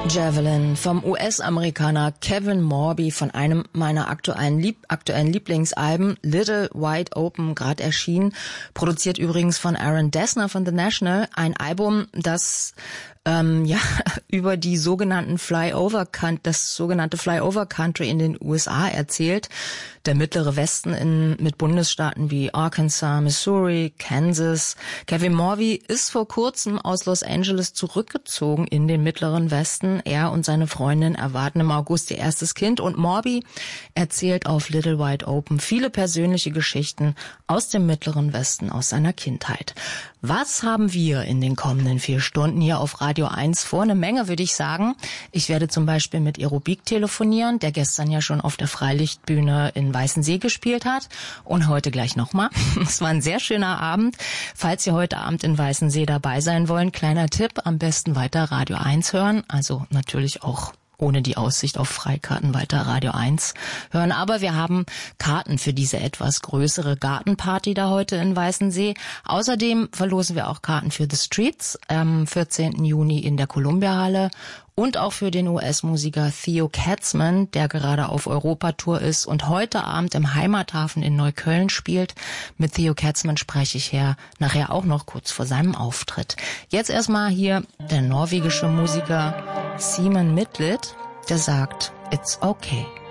Javelin vom US-Amerikaner Kevin Morby von einem meiner aktuellen Lieblingsalben, Little Wide Open, gerade erschienen. Produziert übrigens von Aaron Dessner von The National. Ein Album, das über die sogenannten das sogenannte Flyover Country in den USA erzählt. Der mittlere Westen mit Bundesstaaten wie Arkansas, Missouri, Kansas. Kevin Morby ist vor kurzem aus Los Angeles zurückgezogen in den mittleren Westen. Er und seine Freundin erwarten im August ihr erstes Kind und Morby erzählt auf Little Wide Open viele persönliche Geschichten aus dem mittleren Westen, aus seiner Kindheit. Was haben wir in den kommenden 4 Stunden hier auf Radio 1 vor? Eine Menge, würde ich sagen. Ich werde zum Beispiel mit Aerobik telefonieren, der gestern ja schon auf der Freilichtbühne in Weißensee gespielt hat und heute gleich nochmal. Es war ein sehr schöner Abend. Falls Sie heute Abend in Weißensee dabei sein wollen, kleiner Tipp, am besten weiter Radio 1 hören, also natürlich auch ohne die Aussicht auf Freikarten weiter Radio 1 hören. Aber wir haben Karten für diese etwas größere Gartenparty da heute in Weißensee. Außerdem verlosen wir auch Karten für The Streets am 14. Juni in der Columbia-Halle und auch für den US-Musiker Theo Katzman, der gerade auf Europatour ist und heute Abend im Heimathafen in Neukölln spielt. Mit Theo Katzman spreche ich nachher auch noch kurz vor seinem Auftritt. Jetzt erstmal hier der norwegische Musiker Simen Midtlit, der sagt, It's okay.